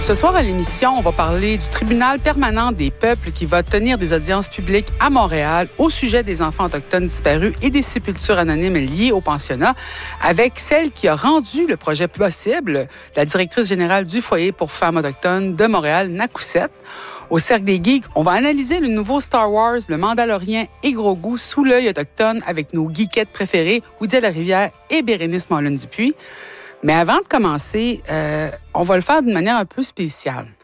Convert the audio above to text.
Ce soir à l'émission, on va parler du tribunal permanent des peuples qui va tenir des audiences publiques à Montréal au sujet des enfants autochtones disparus et des sépultures anonymes liées au pensionnat, avec celle qui a rendu le projet possible, la directrice générale du foyer pour femmes autochtones de Montréal, Nakoussette. Au Cercle des Geeks, on va analyser le nouveau Star Wars, le Mandalorien et Grogu sous l'œil autochtone avec nos geekettes préférées, Oudia Larivière et Bérénice Mollin-Dupuis. Mais avant de commencer, on va le faire d'une manière un peu spéciale.